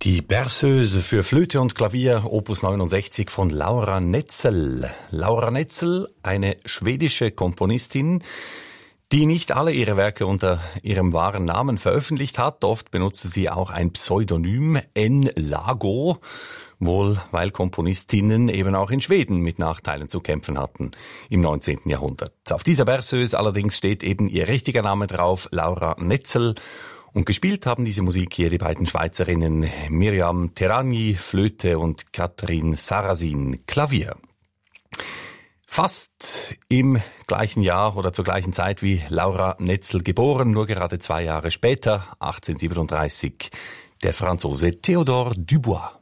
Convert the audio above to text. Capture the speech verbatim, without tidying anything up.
Die Berceuse für Flöte und Klavier, Opus neunundsechzig von Laura Netzel. Laura Netzel, eine schwedische Komponistin, die nicht alle ihre Werke unter ihrem wahren Namen veröffentlicht hat. Oft benutzte sie auch ein Pseudonym, N. Lago, wohl weil Komponistinnen eben auch in Schweden mit Nachteilen zu kämpfen hatten im neunzehnten Jahrhundert. Auf dieser Berceuse allerdings steht eben ihr richtiger Name drauf, Laura Netzel. Und gespielt haben diese Musik hier die beiden Schweizerinnen Miriam Teragni, Flöte, und Katrin Sarrazin, Klavier. Fast im gleichen Jahr oder zur gleichen Zeit wie Laura Netzel geboren, nur gerade zwei Jahre später, achtzehnhundertsiebenunddreißig, der Franzose Théodore Dubois.